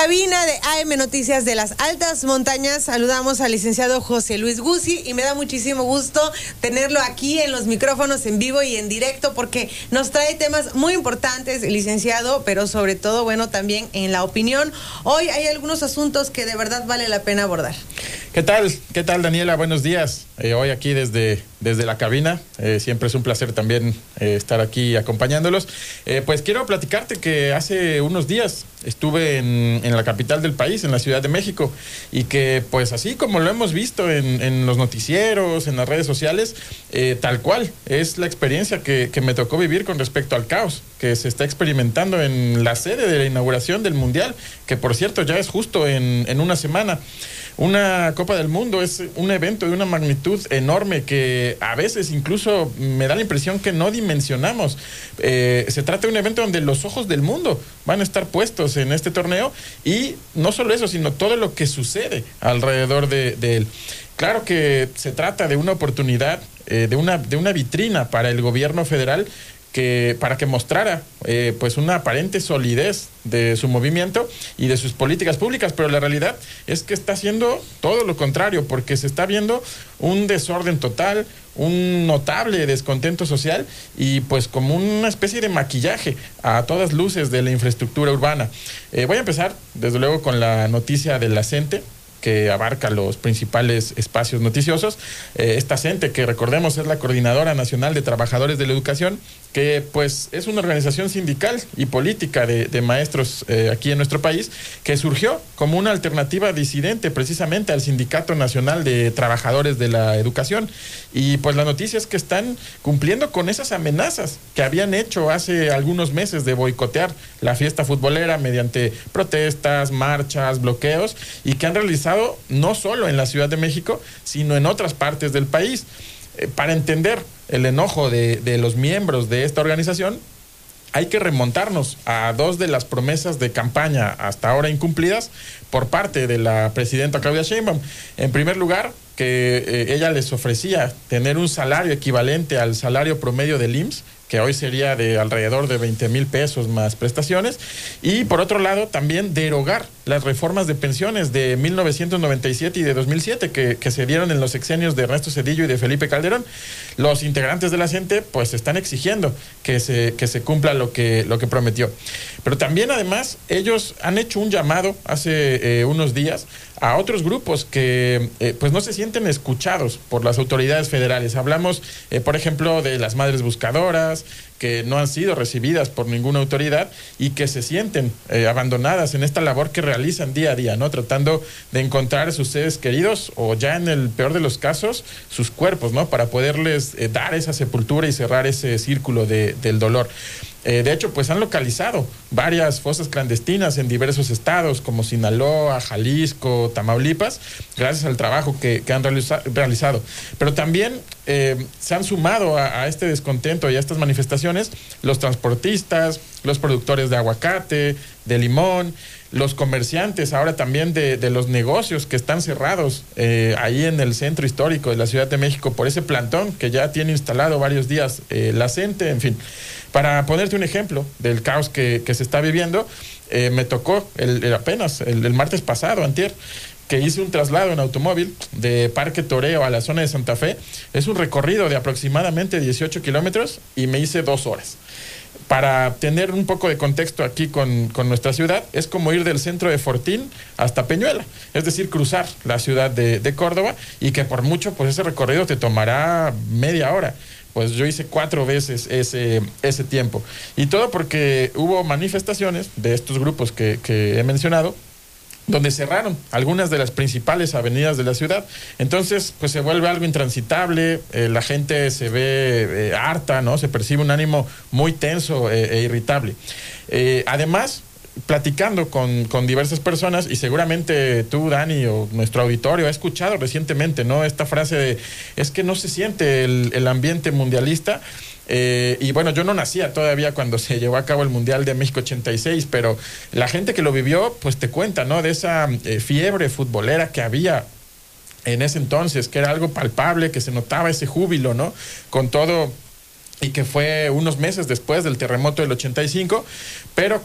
Cabina de AM Noticias de las Altas Montañas, saludamos al licenciado José Luis Guzzi y me da muchísimo gusto tenerlo aquí en los micrófonos en vivo y en directo porque nos trae temas muy importantes, licenciado, pero sobre todo, bueno, también en la opinión. Hoy hay algunos asuntos que de verdad vale la pena abordar. ¿Qué tal, Daniela? Buenos días. Hoy aquí desde la cabina. Siempre es un placer también estar aquí acompañándolos. Pues quiero platicarte que hace unos días estuve en la capital del país, en la Ciudad de México, y que pues así como lo hemos visto en los noticieros, en las redes sociales, tal cual es la experiencia que me tocó vivir con respecto al caos que se está experimentando en la sede de la inauguración del Mundial, que por cierto ya es justo en una semana. Una Copa del Mundo es un evento de una magnitud enorme que a veces incluso me da la impresión que no dimensionamos. Se trata de un evento donde los ojos del mundo van a estar puestos en este torneo y no solo eso, sino todo lo que sucede alrededor de él. Claro que se trata de una oportunidad, de una vitrina para el gobierno federal para que mostrara pues una aparente solidez de su movimiento y de sus políticas públicas, pero la realidad es que está haciendo todo lo contrario, porque se está viendo un desorden total, un notable descontento social y pues como una especie de maquillaje a todas luces de la infraestructura urbana. Voy a empezar desde luego con la noticia de la CENTE, que abarca los principales espacios noticiosos. Esta CENTE, que recordemos es la Coordinadora Nacional de Trabajadores de la Educación, que pues es una organización sindical y política de maestros aquí en nuestro país, que surgió como una alternativa disidente precisamente al Sindicato Nacional de Trabajadores de la Educación. Y pues la noticia es que están cumpliendo con esas amenazas que habían hecho hace algunos meses de boicotear la fiesta futbolera mediante protestas, marchas, bloqueos, y que han realizado no solo en la Ciudad de México, sino en otras partes del país. Para entender el enojo de los miembros de esta organización, hay que remontarnos a dos de las promesas de campaña hasta ahora incumplidas por parte de la presidenta Claudia Sheinbaum. En primer lugar, que ella les ofrecía tener un salario equivalente al salario promedio del IMSS, que hoy sería de alrededor de 20,000 pesos más prestaciones, y por otro lado también derogar las reformas de pensiones de 1997 y de 2007 que se dieron en los sexenios de Ernesto Zedillo y de Felipe Calderón. Los integrantes de la CENTE pues están exigiendo que se cumpla lo que prometió. Pero también además ellos han hecho un llamado hace unos días a otros grupos que pues no se sienten escuchados por las autoridades federales. Hablamos, por ejemplo, de las madres buscadoras, que no han sido recibidas por ninguna autoridad y que se sienten abandonadas en esta labor que realizan día a día, ¿no? Tratando de encontrar a sus seres queridos o ya en el peor de los casos, sus cuerpos, ¿no? Para poderles dar esa sepultura y cerrar ese círculo del dolor. De hecho, pues han localizado varias fosas clandestinas en diversos estados como Sinaloa, Jalisco, Tamaulipas, gracias al trabajo que han realizado. Pero también se han sumado a este descontento y a estas manifestaciones los transportistas, los productores de aguacate, de limón, los comerciantes ahora también de los negocios que están cerrados ahí en el centro histórico de la Ciudad de México por ese plantón que ya tiene instalado varios días la CENTE, en fin. Para ponerte un ejemplo del caos que se está viviendo, me tocó apenas el martes pasado, antier, que hice un traslado en automóvil de Parque Toreo a la zona de Santa Fe. Es un recorrido de aproximadamente 18 kilómetros y me hice 2 horas. Para tener un poco de contexto aquí con nuestra ciudad, es como ir del centro de Fortín hasta Peñuela, es decir, cruzar la ciudad de Córdoba, y que por mucho pues ese recorrido te tomará media hora. Pues yo hice 4 veces ese tiempo. Y todo porque hubo manifestaciones de estos grupos que he mencionado, donde cerraron algunas de las principales avenidas de la ciudad. Entonces, pues se vuelve algo intransitable, la gente se ve harta, ¿no? Se percibe un ánimo muy tenso e irritable. Además, platicando con diversas personas, y seguramente tú, Dani, o nuestro auditorio ha escuchado recientemente, ¿no? Esta frase de, es que no se siente el ambiente mundialista. Y bueno, yo no nacía todavía cuando se llevó a cabo el Mundial de México 86, pero la gente que lo vivió, pues te cuenta, ¿no? De esa fiebre futbolera que había en ese entonces, que era algo palpable, que se notaba ese júbilo, ¿no? Con todo, y que fue unos meses después del terremoto del 85, pero